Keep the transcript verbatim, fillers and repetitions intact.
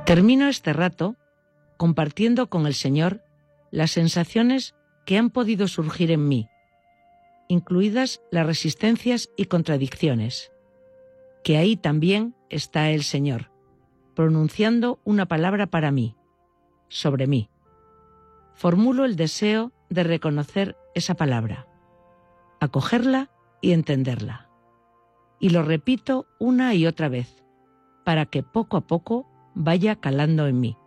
Termino este rato compartiendo con el Señor las sensaciones que han podido surgir en mí, incluidas las resistencias y contradicciones, que ahí también está el Señor, pronunciando una palabra para mí, sobre mí. Formulo el deseo de reconocer esa palabra, acogerla y entenderla. Y lo repito una y otra vez, para que poco a poco vaya calando en mí.